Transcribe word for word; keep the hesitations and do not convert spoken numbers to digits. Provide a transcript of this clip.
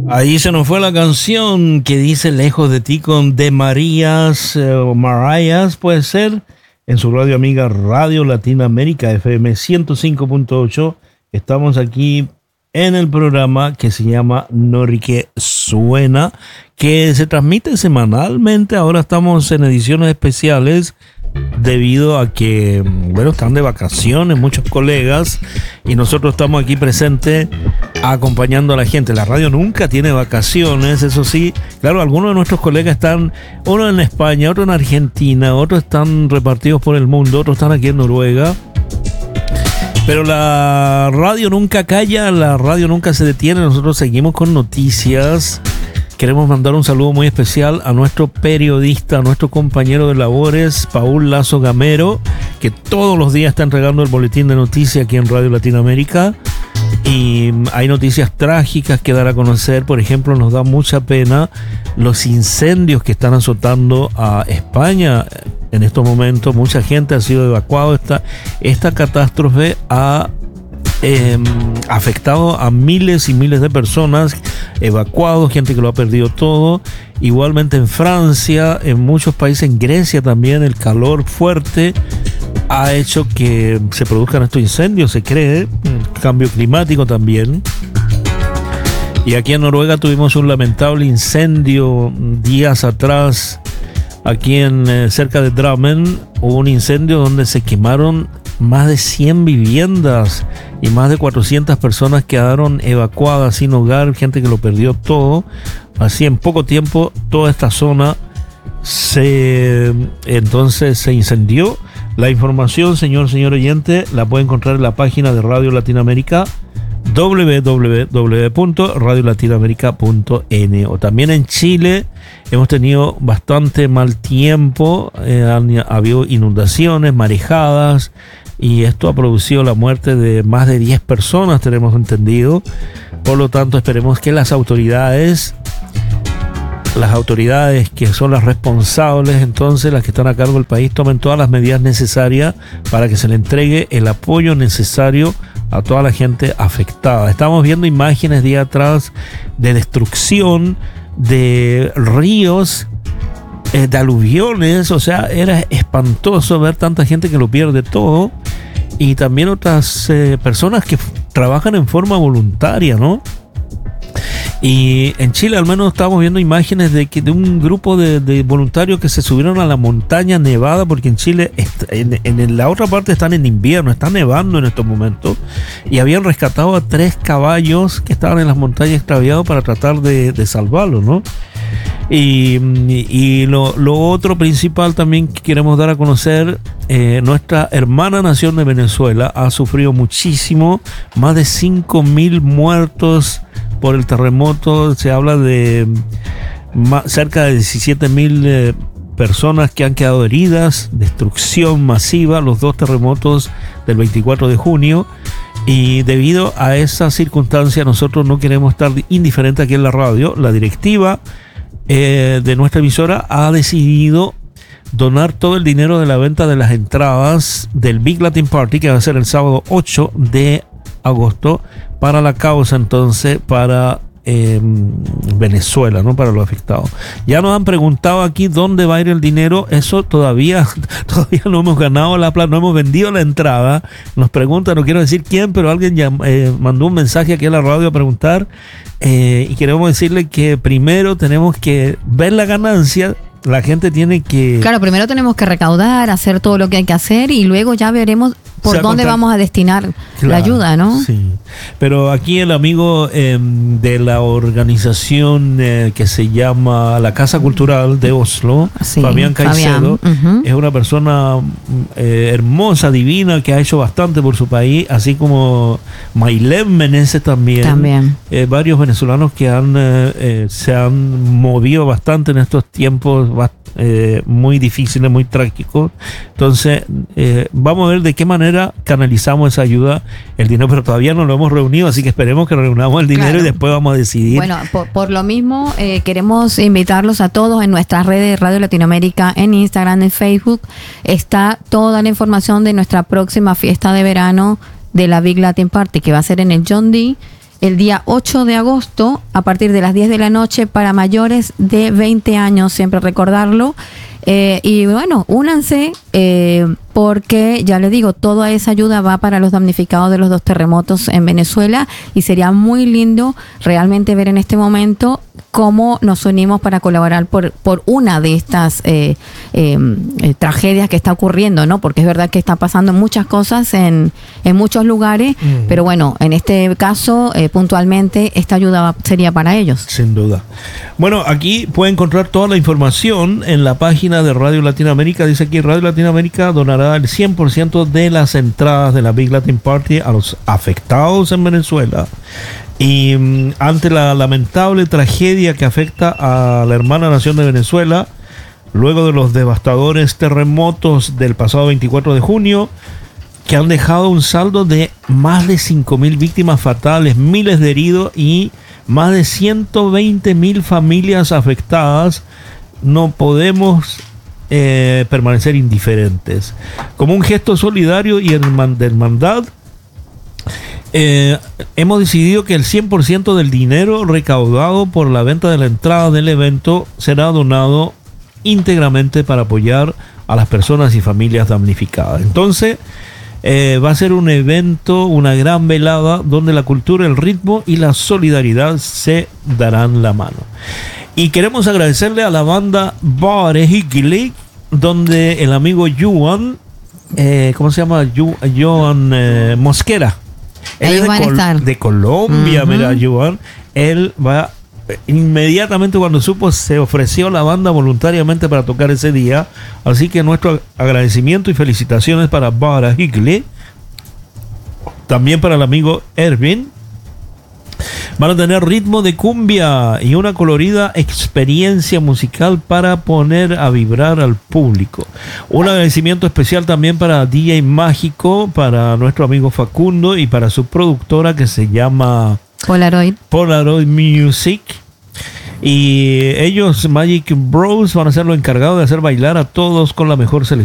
Ahí se nos fue la canción que dice Lejos de ti con De Marías eh, o Marias, puede ser, en su radio amiga Radio Latinoamérica F M ciento cinco punto ocho. Estamos aquí en el programa que se llama Norique Suena, que se transmite semanalmente. Ahora estamos en ediciones especiales debido a que, bueno, están de vacaciones muchos colegas y nosotros estamos aquí presentes acompañando a la gente. La radio nunca tiene vacaciones, eso sí. Claro, algunos de nuestros colegas están, uno en España, otro en Argentina, otros están repartidos por el mundo, otros están aquí en Noruega. Pero la radio nunca calla, la radio nunca se detiene. Nosotros seguimos con noticias. Queremos mandar un saludo muy especial a nuestro periodista, a nuestro compañero de labores, Paul Lazo Gamero, que todos los días está entregando el boletín de noticias aquí en Radio Latinoamérica. Y hay noticias trágicas que dar a conocer. Por ejemplo, nos da mucha pena los incendios que están azotando a España en estos momentos. Mucha gente ha sido evacuada. Esta, esta catástrofe ha eh, afectado a miles y miles de personas evacuados, gente que lo ha perdido todo. Igualmente en Francia, en muchos países, en Grecia también, el calor fuerte ha hecho que se produzcan estos incendios, se cree, el cambio climático también. Y aquí en Noruega tuvimos un lamentable incendio días atrás, aquí en eh, cerca de Drammen, hubo un incendio donde se quemaron más de cien viviendas y más de cuatrocientas personas quedaron evacuadas sin hogar, gente que lo perdió todo. Así en poco tiempo toda esta zona se entonces se incendió. La información, señor, señor oyente, la puede encontrar en la página de Radio Latinoamérica, doble u doble u doble u punto radio latinoamérica punto n. O también en Chile hemos tenido bastante mal tiempo, eh, han habido inundaciones, marejadas, y esto ha producido la muerte de más de diez personas, tenemos entendido. Por lo tanto, esperemos que las autoridades las autoridades que son las responsables, entonces las que están a cargo del país, tomen todas las medidas necesarias para que se le entregue el apoyo necesario a toda la gente afectada. Estamos viendo imágenes día atrás de destrucción de ríos, eh, de aluviones, o sea, era espantoso ver tanta gente que lo pierde todo, y también otras eh, personas que f- trabajan en forma voluntaria, ¿no? Y en Chile al menos estamos viendo imágenes de, que, de un grupo de, de voluntarios que se subieron a la montaña nevada, porque en Chile, en, en la otra parte están en invierno, está nevando en estos momentos, y habían rescatado a tres caballos que estaban en las montañas extraviados para tratar de, de salvarlos, ¿no? Y, y lo, lo otro principal también que queremos dar a conocer, eh, nuestra hermana nación de Venezuela ha sufrido muchísimo, más de cinco mil muertos por el terremoto. Se habla de más, cerca de diecisiete mil eh, personas que han quedado heridas, destrucción masiva, los dos terremotos del veinticuatro de junio. Y debido a esa circunstancia, nosotros no queremos estar indiferentes aquí en la radio. La directiva eh, de nuestra emisora ha decidido donar todo el dinero de la venta de las entradas del Big Latin Party, que va a ser el sábado ocho de agosto, para la causa, entonces, para eh, Venezuela, ¿no? Para los afectados. Ya nos han preguntado aquí dónde va a ir el dinero. Eso todavía, todavía no hemos ganado la plata, no hemos vendido la entrada. Nos preguntan, no quiero decir quién, pero alguien ya eh, mandó un mensaje aquí a la radio a preguntar, eh, y queremos decirle que primero tenemos que ver la ganancia. La gente tiene que... Claro, primero tenemos que recaudar, hacer todo lo que hay que hacer, y luego ya veremos por dónde contar... vamos a destinar claro, la ayuda, ¿no? Sí. Pero aquí el amigo eh, de la organización eh, que se llama la Casa Cultural de Oslo, sí, Fabián Caicedo, Fabián. Uh-huh. Es una persona eh, hermosa, divina, que ha hecho bastante por su país, así como Maylén Meneses también. También. Eh, varios venezolanos que han eh, eh, se han movido bastante en estos tiempos eh, muy difíciles, muy trágicos. Entonces, eh, vamos a ver de qué manera canalizamos esa ayuda, el dinero, pero todavía no lo hemos reunido, así que esperemos que reunamos el dinero, claro, y después vamos a decidir. Bueno, por, por lo mismo, eh, queremos invitarlos a todos en nuestras redes de Radio Latinoamérica, en Instagram, en Facebook. Está toda la información de nuestra próxima fiesta de verano de la Big Latin Party, que va a ser en el John D. el día ocho de agosto a partir de las diez de la noche para mayores de veinte años, siempre recordarlo. Eh, y bueno, únanse eh, porque ya les digo, toda esa ayuda va para los damnificados de los dos terremotos en Venezuela y sería muy lindo realmente ver en este momento cómo nos unimos para colaborar por, por una de estas eh, eh, eh, tragedias que está ocurriendo, ¿no? Porque es verdad que están pasando muchas cosas en, en muchos lugares, uh-huh. pero bueno, en este caso, eh, puntualmente, esta ayuda sería para ellos. Sin duda. Bueno, aquí puede encontrar toda la información en la página de Radio Latinoamérica. Dice aquí, Radio Latinoamérica donará el cien por ciento de las entradas de la Big Latin Party a los afectados en Venezuela. Y um, ante la lamentable tragedia que afecta a la hermana nación de Venezuela, luego de los devastadores terremotos del pasado veinticuatro de junio, que han dejado un saldo de más de cinco mil víctimas fatales, miles de heridos y más de ciento veinte mil familias afectadas, no podemos eh, permanecer indiferentes. Como un gesto solidario y de hermandad, Eh, hemos decidido que el cien por ciento del dinero recaudado por la venta de la entrada del evento será donado íntegramente para apoyar a las personas y familias damnificadas. Entonces eh, va a ser un evento, una gran velada donde la cultura, el ritmo y la solidaridad se darán la mano. Y queremos agradecerle a la banda Bare Higli, donde el amigo Joan, eh, ¿cómo se llama? Joan eh, Mosquera. Él es de, Col- de Colombia, uh-huh. Mira, Joan. Él va, inmediatamente cuando supo, se ofreció la banda voluntariamente para tocar ese día. Así que nuestro agradecimiento y felicitaciones para Bara Higli. También para el amigo Erwin. Van a tener ritmo de cumbia y una colorida experiencia musical para poner a vibrar al público. Un agradecimiento especial también para D J Mágico, para nuestro amigo Facundo y para su productora que se llama Polaroid. Polaroid Music. Y ellos, Magic Bros, van a ser los encargados de hacer bailar a todos con la mejor selección